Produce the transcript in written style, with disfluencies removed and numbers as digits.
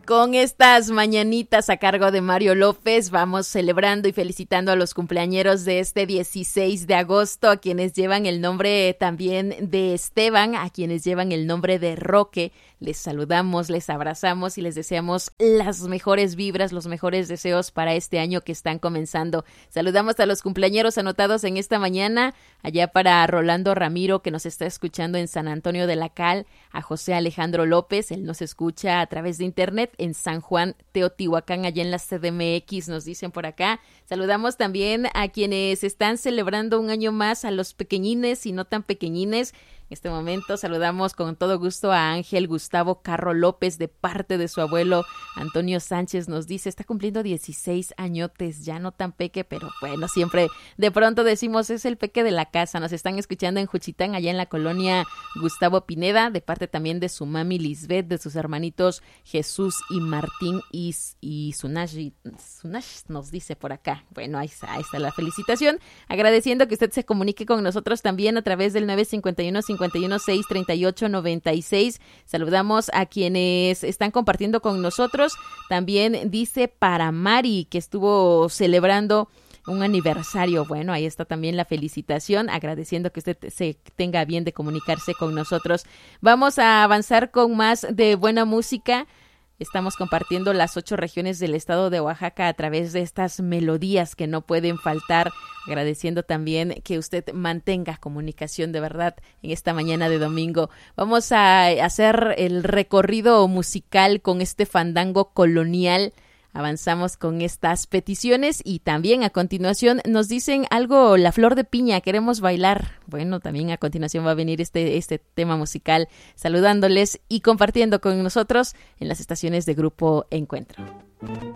Con estas mañanitas a cargo de Mario López, vamos celebrando y felicitando a los cumpleañeros de este 16 de agosto, a quienes llevan el nombre también de Esteban, a quienes llevan el nombre de Roque. Les saludamos, les abrazamos y les deseamos las mejores vibras, los mejores deseos para este año que están comenzando. Saludamos a los cumpleañeros anotados en esta mañana, allá para Rolando Ramiro, que nos está escuchando en San Antonio de la Cal, a José Alejandro López, él nos escucha a través de internet en San Juan, Teotihuacán, allá en la CDMX, nos dicen por acá. Saludamos también a quienes están celebrando un año más, a los pequeñines y no tan pequeñines. En este momento saludamos con todo gusto a Ángel Gustavo Carro López de parte de su abuelo Antonio Sánchez. Nos dice, está cumpliendo 16 añotes, ya no tan peque, pero bueno, siempre de pronto decimos es el peque de la casa. Nos están escuchando en Juchitán, allá en la colonia Gustavo Pineda, de parte también de su mami Lisbeth, de sus hermanitos Jesús y Martín y Sunash nos dice por acá. Bueno, ahí está la felicitación, agradeciendo que usted se comunique con nosotros también a través del 951-516-3896. Saludamos a quienes están compartiendo con nosotros. También dice para Mari, que estuvo celebrando un aniversario. Bueno, ahí está también la felicitación, agradeciendo que usted se tenga bien de comunicarse con nosotros. Vamos a avanzar con más de buena música. Estamos compartiendo las 8 regiones del estado de Oaxaca a través de estas melodías que no pueden faltar, agradeciendo también que usted mantenga comunicación de verdad en esta mañana de domingo. Vamos a hacer el recorrido musical con este fandango colonial. Avanzamos con estas peticiones y también a continuación nos dicen algo, La Flor de Piña, queremos bailar. Bueno, también a continuación va a venir este tema musical, saludándoles y compartiendo con nosotros en las estaciones de Grupo Encuentro.